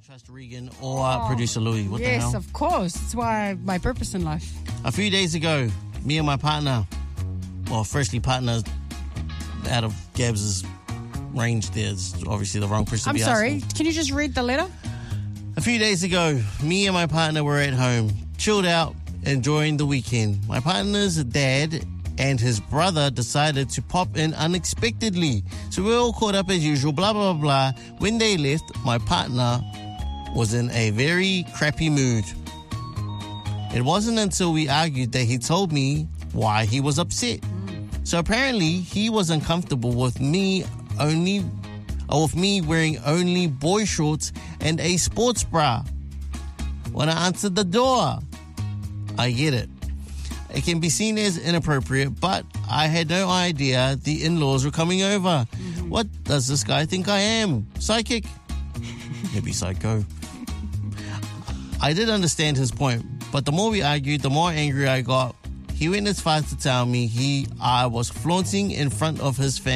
trust Regan or producer Louis. What the hell? Yes, of course. It's why my purpose in life. A few days ago, me and my partner, well, firstly partner out of Gabs' range there, is obviously the wrong person to I'm be sorry. asking. Can you just read the letter? A few days ago, me and my partner were at home, chilled out, enjoying the weekend. My partner's dad and his brother decided to pop in unexpectedly. So we all caught up as usual, blah, blah, blah. When they left, my partner was in a very crappy mood. It wasn't until we argued that he told me why he was upset. So apparently he was uncomfortable with me wearing only boy shorts and a sports bra. When I answered the door, I get it. It can be seen as inappropriate, but I had no idea the in-laws were coming over. What does this guy think I am? Psychic? Maybe psycho. I did understand his point, but the more we argued, the more angry I got. He went as far as to tell me I was flaunting in front of his family.